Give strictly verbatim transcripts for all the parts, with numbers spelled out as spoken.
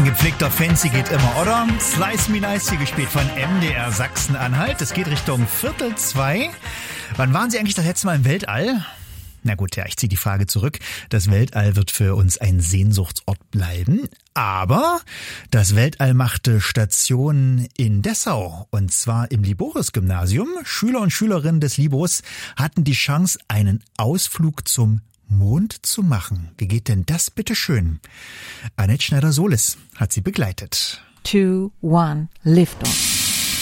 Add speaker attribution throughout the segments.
Speaker 1: Ein gepflegter Fancy geht immer, oder? Slice Me Nice, hier gespielt von M D R Sachsen-Anhalt. Es geht Richtung Viertel zwei. Wann waren Sie eigentlich das letzte Mal im Weltall? Na gut, ja, ich ziehe die Frage zurück. Das Weltall wird für uns ein Sehnsuchtsort bleiben. Aber das Weltall machte Station in Dessau, und zwar im Liborius-Gymnasium. Schüler und Schülerinnen des Libos hatten die Chance, einen Ausflug zum Mond zu machen. Wie geht denn das bitte schön? Annette Schneider-Solis hat sie begleitet.
Speaker 2: Two, one, lift off.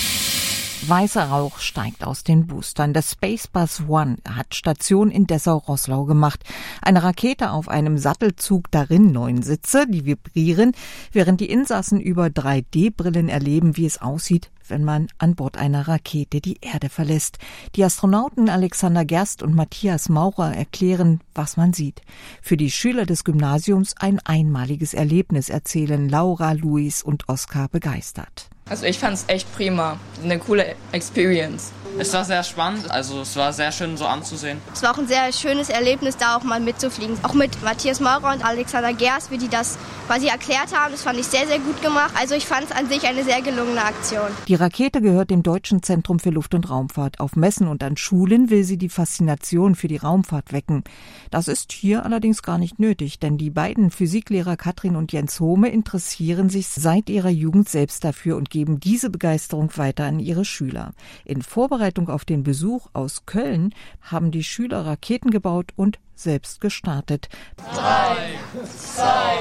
Speaker 2: Weißer Rauch steigt aus den Boostern. Das Spacebus One hat Station in Dessau-Roßlau gemacht. Eine Rakete auf einem Sattelzug, darin neun Sitze, die vibrieren, während die Insassen über drei D Brillen erleben, wie es aussieht, wenn man an Bord einer Rakete die Erde verlässt. Die Astronauten Alexander Gerst und Matthias Maurer erklären, was man sieht. Für die Schüler des Gymnasiums ein einmaliges Erlebnis, erzählen Laura, Luis und Oskar begeistert.
Speaker 3: Also ich fand es echt prima, eine coole Experience.
Speaker 4: Es war sehr spannend, also es war sehr schön so anzusehen.
Speaker 5: Es war auch ein sehr schönes Erlebnis, da auch mal mitzufliegen. Auch mit Matthias Maurer und Alexander Gerst, wie die das quasi erklärt haben. Das fand ich sehr, sehr gut gemacht. Also ich fand es an sich eine sehr gelungene Aktion.
Speaker 2: Die Rakete gehört dem Deutschen Zentrum für Luft- und Raumfahrt. Auf Messen und an Schulen will sie die Faszination für die Raumfahrt wecken. Das ist hier allerdings gar nicht nötig, denn die beiden Physiklehrer Katrin und Jens Hohme interessieren sich seit ihrer Jugend selbst dafür und geben diese Begeisterung weiter an ihre Schüler. In Vorbereitung auf den Besuch aus Köln haben die Schüler Raketen gebaut und selbst gestartet.
Speaker 6: Drei, zwei,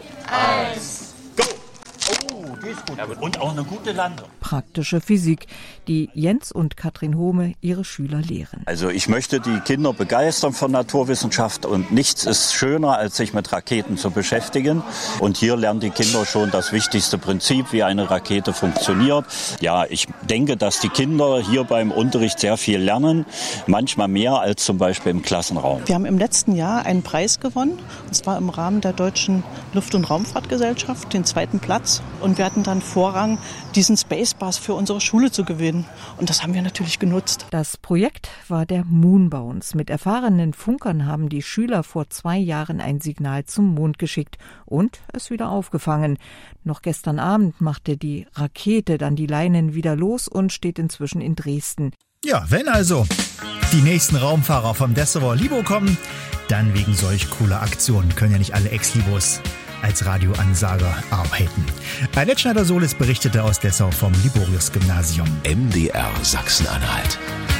Speaker 6: eins, go! Oh, die ist gut. Und auch eine gute Landung.
Speaker 2: Praktische Physik, die Jens und Katrin Hohme ihre Schüler lehren.
Speaker 7: Also ich möchte die Kinder begeistern von Naturwissenschaft, und nichts ist schöner, als sich mit Raketen zu beschäftigen. Und hier lernen die Kinder schon das wichtigste Prinzip, wie eine Rakete funktioniert. Ja, ich denke, dass die Kinder hier beim Unterricht sehr viel lernen, manchmal mehr als zum Beispiel im Klassenraum.
Speaker 8: Wir haben im letzten Jahr einen Preis gewonnen, und zwar im Rahmen der Deutschen Luft- und Raumfahrtgesellschaft, den zweiten Platz. Und wir hatten dann Vorrang, diesen Spacebus für unsere Schule zu gewinnen. Und das haben wir natürlich genutzt.
Speaker 2: Das Projekt war der Moonbounce. Mit erfahrenen Funkern haben die Schüler vor zwei Jahren ein Signal zum Mond geschickt und es wieder aufgefangen. Noch gestern Abend machte die Rakete dann die Leinen wieder los und steht inzwischen in Dresden.
Speaker 1: Ja, wenn also die nächsten Raumfahrer vom Dessauer Libo kommen, dann wegen solch cooler Aktionen. Können ja nicht alle Ex-Libos als Radioansager arbeiten. Annette Schneider-Solis berichtete aus Dessau vom Liborius-Gymnasium.
Speaker 9: M D R Sachsen-Anhalt.